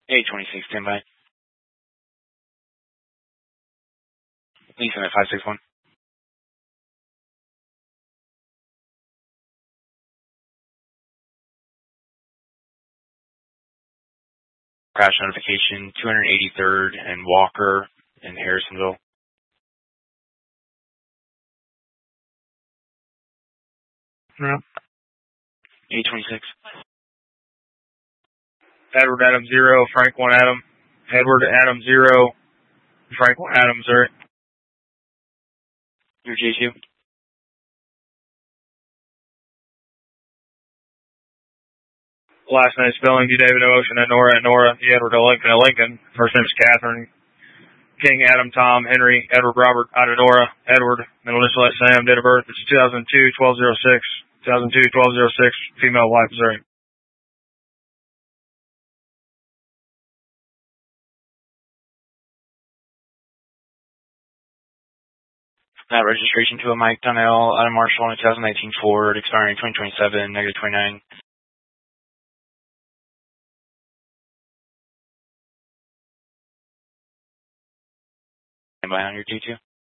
826, standby. Leeson at 561. Crash notification, 283rd and Walker in Harrisonville. Yeah. 826. Edward Adam 0, Frank 1 Adam. Edward Adam 0, Frank 1 Adam, Missouri. Your J2. Last name spelling, D. David Ocean at Nora, E. Edward Lincoln at Lincoln. First name is Catherine. King Adam Tom Henry Edward Robert Nora Edward. Middle initial at Sam. Date of birth is 2002-1206. 2002-1206. Female, white, Missouri. Registration to a Mike Donnell, Adam Marshall in 2019 Ford, expiring 2027, -29. Standby on your J2.